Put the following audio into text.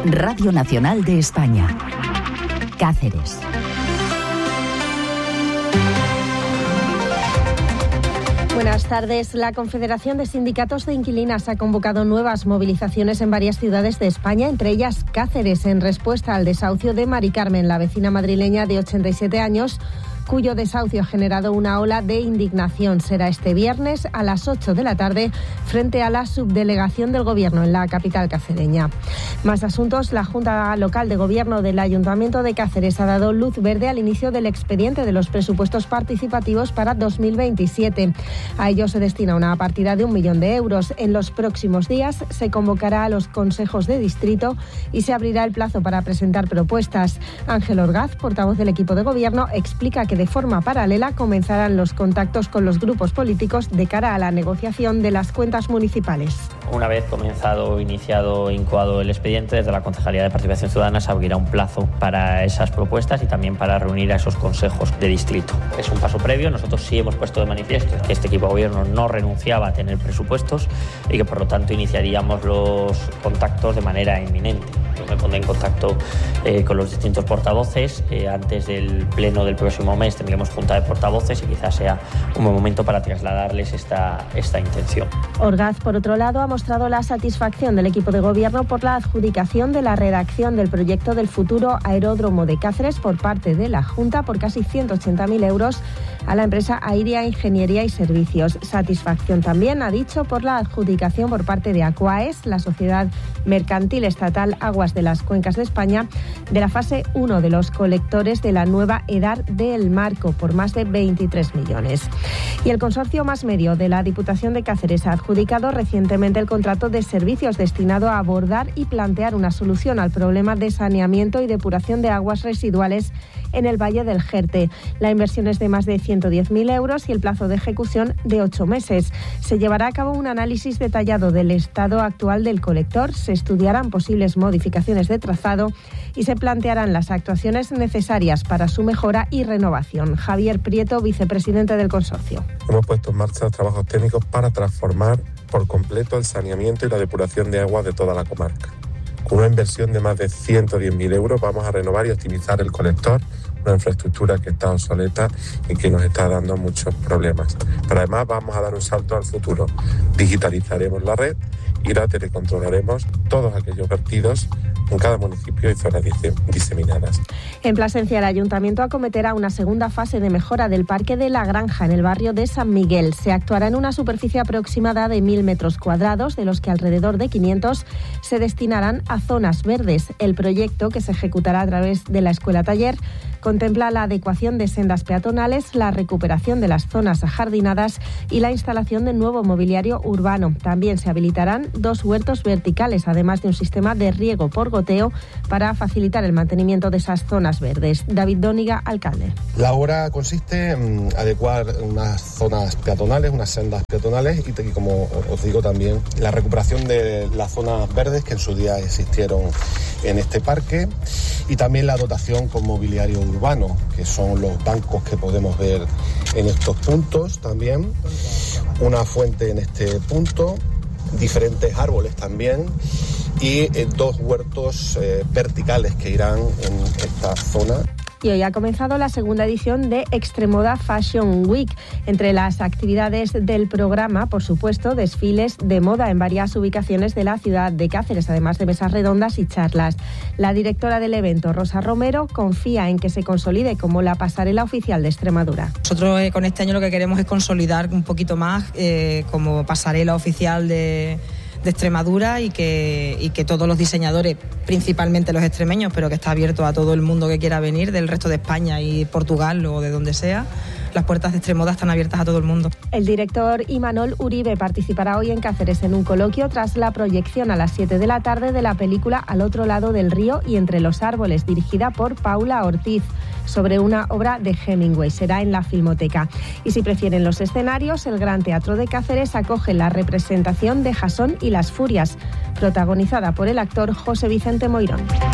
Radio Nacional de España. Cáceres. Buenas tardes. La Confederación de Sindicatos de Inquilinas ha convocado nuevas movilizaciones en varias ciudades de España, entre ellas Cáceres, en respuesta al desahucio de Mari Carmen, la vecina madrileña de 87 años, cuyo desahucio ha generado una ola de indignación. Será este viernes a las 8 de la tarde frente a la subdelegación del Gobierno en la capital cacereña. Más asuntos. La Junta Local de Gobierno del Ayuntamiento de Cáceres ha dado luz verde al inicio del expediente de los presupuestos participativos para 2027. A ello se destina una partida de 1 millón de euros. En los próximos días se convocará a los consejos de distrito y se abrirá el plazo para presentar propuestas. Ángel Orgaz, portavoz del equipo de Gobierno, explica que de forma paralela comenzarán los contactos con los grupos políticos de cara a la negociación de las cuentas municipales. Una vez iniciado e incoado el expediente, desde la Concejalía de Participación Ciudadana se abrirá un plazo para esas propuestas y también para reunir a esos consejos de distrito. Es un paso previo. Nosotros sí hemos puesto de manifiesto que este equipo de gobierno no renunciaba a tener presupuestos y que por lo tanto iniciaríamos los contactos de manera inminente. Yo me pondré en contacto con los distintos portavoces. Antes del pleno del próximo mes tendremos junta de portavoces y quizás sea un buen momento para trasladarles esta intención. Orgaz, por otro lado, ha mostrado la satisfacción del equipo de gobierno por la adjudicación de la redacción del proyecto del futuro aeródromo de Cáceres por parte de la Junta por casi 180.000 euros a la empresa Airia Ingeniería y Servicios. Satisfacción también, ha dicho, por la adjudicación por parte de Aquaes, la sociedad mercantil estatal Aguas de las Cuencas de España, de la fase 1 de los colectores de la nueva EDAR del Marco por más de 23 millones. Y el consorcio Más Medio de la Diputación de Cáceres ha adjudicado recientemente el contrato de servicios destinado a abordar y plantear una solución al problema de saneamiento y depuración de aguas residuales en el Valle del Jerte. La inversión es de más de 110.000 euros y el plazo de ejecución de 8 meses. Se llevará a cabo un análisis detallado del estado actual del colector, se estudiarán posibles modificaciones de trazado y se plantearán las actuaciones necesarias para su mejora y renovación. Javier Prieto, vicepresidente del consorcio. Hemos puesto en marcha trabajos técnicos para transformar por completo el saneamiento y la depuración de aguas de toda la comarca. Con una inversión de más de 110.000 euros vamos a renovar y optimizar el colector, una infraestructura que está obsoleta y que nos está dando muchos problemas. Pero además vamos a dar un salto al futuro. Digitalizaremos la red y la telecontrolaremos todos aquellos vertidos en cada municipio y zonas diseminadas. En Plasencia, el Ayuntamiento acometerá una segunda fase de mejora del Parque de la Granja en el barrio de San Miguel. Se actuará en una superficie aproximada de 1.000 metros cuadrados, de los que alrededor de 500 se destinarán a zonas verdes. El proyecto, que se ejecutará a través de la Escuela Taller, contempla la adecuación de sendas peatonales, la recuperación de las zonas ajardinadas y la instalación de nuevo mobiliario urbano. También se habilitarán 2 huertos verticales, además de un sistema de riego por goteo para facilitar el mantenimiento de esas zonas verdes. David Dóniga, alcalde. La obra consiste en adecuar unas zonas peatonales, unas sendas peatonales y como os digo también la recuperación de las zonas verdes que en su día existieron en este parque y también la dotación con mobiliario urbano, que son los bancos que podemos ver en estos puntos también, una fuente en este punto, diferentes árboles también y 2 huertos verticales que irán en esta zona. Y hoy ha comenzado la segunda edición de Extremoda Fashion Week. Entre las actividades del programa, por supuesto, desfiles de moda en varias ubicaciones de la ciudad de Cáceres, además de mesas redondas y charlas. La directora del evento, Rosa Romero, confía en que se consolide como la pasarela oficial de Extremadura. Nosotros con este año lo que queremos es consolidar un poquito más como pasarela oficial de Extremadura y que todos los diseñadores, principalmente los extremeños, pero que está abierto a todo el mundo que quiera venir del resto de España y Portugal o de donde sea, las puertas de Extremoda están abiertas a todo el mundo. El director Imanol Uribe participará hoy en Cáceres en un coloquio tras la proyección a las 7 de la tarde de la película Al otro lado del río y entre los árboles, dirigida por Paula Ortiz, sobre una obra de Hemingway. Será en la Filmoteca. Y si prefieren los escenarios, el Gran Teatro de Cáceres acoge la representación de Jasón y las Furias, protagonizada por el actor José Vicente Moirón.